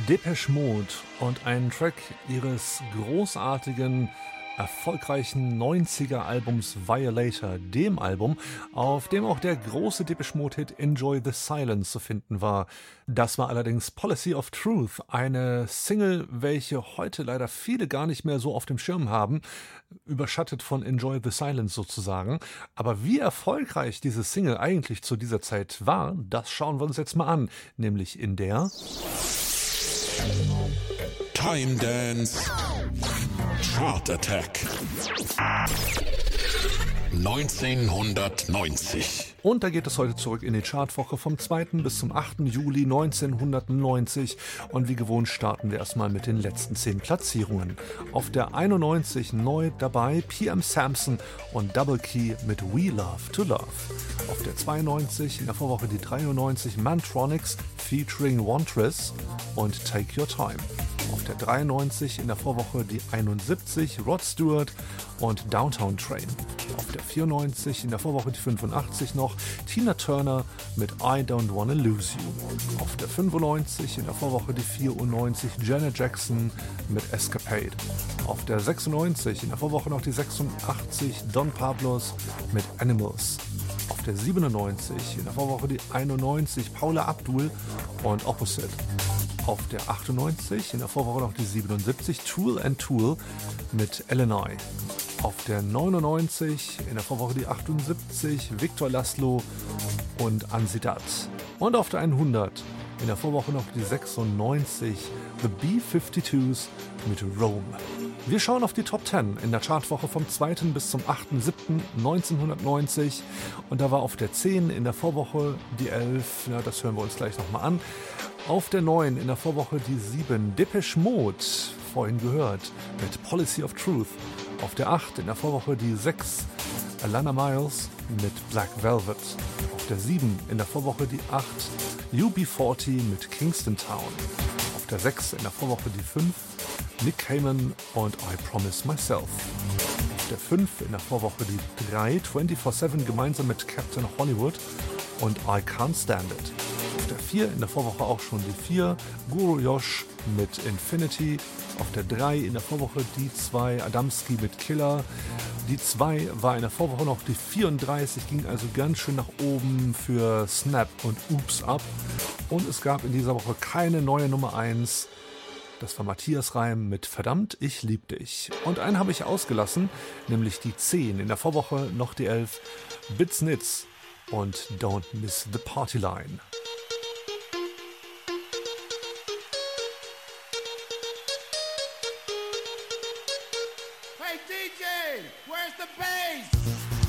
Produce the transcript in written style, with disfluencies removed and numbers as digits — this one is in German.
Depeche Mode und einen Track ihres großartigen, erfolgreichen 90er-Albums Violator, dem Album, auf dem auch der große Depeche Mode-Hit Enjoy the Silence zu finden war. Das war allerdings Policy of Truth, eine Single, welche heute leider viele gar nicht mehr so auf dem Schirm haben, überschattet von Enjoy the Silence sozusagen. Aber wie erfolgreich diese Single eigentlich zu dieser Zeit war, das schauen wir uns jetzt mal an, nämlich in der Time Dance Chart Attack 1990. Und da geht es heute zurück in die Chartwoche vom 2. bis zum 8. Juli 1990. Und wie gewohnt starten wir erstmal mit den letzten 10 Platzierungen. Auf der 91 neu dabei PM Samson und Double Key mit We Love to Love. Auf der 92 in der Vorwoche die 93 Mantronix featuring Wantress und Take Your Time. Auf der 93 in der Vorwoche die 71 Rod Stewart und Downtown Train. Auf der 94 in der Vorwoche die 85 noch Tina Turner mit I Don't Wanna Lose You. Auf der 95 in der Vorwoche die 94 Janet Jackson mit Escapade. Auf der 96 in der Vorwoche noch die 86 Don Pablos mit Animals. Auf der 97 in der Vorwoche die 91 Paula Abdul und Opposite. Auf der 98 in der Vorwoche noch die 77 Tool and Tool mit Illinois. Auf der 99 in der Vorwoche die 78 Victor Laszlo und Ansidat. Und auf der 100 in der Vorwoche noch die 96 The B-52s mit Rome. Wir schauen auf die Top 10 in der Chartwoche vom 2. bis zum 8.7.1990 und da war auf der 10 in der Vorwoche die 11, ja, das hören wir uns gleich nochmal an. Auf der 9 in der Vorwoche die 7 Depeche Mode, vorhin gehört, mit Policy of Truth. Auf der 8 in der Vorwoche die 6 Alana Miles mit Black Velvet. Auf der 7 in der Vorwoche die 8 UB40 mit Kingston Town. Auf der 6 in der Vorwoche die 5 Nick Cayman und I Promise Myself. Auf der 5 in der Vorwoche die 3 24/7 gemeinsam mit Captain Hollywood und I Can't Stand It. Auf der 4 in der Vorwoche auch schon die 4 Guru Josh mit Infinity. Auf der 3 in der Vorwoche die 2 Adamski mit Killer. Die 2 war in der Vorwoche noch die 34, ging also ganz schön nach oben für Snap und Oops Up. Und es gab in dieser Woche keine neue Nummer 1. Das war Matthias Reim mit Verdammt, ich lieb dich. Und einen habe ich ausgelassen, nämlich die 10. In der Vorwoche noch die 11 Bits Nits und Don't Miss the Party Line. Hey DJ, where's the bass?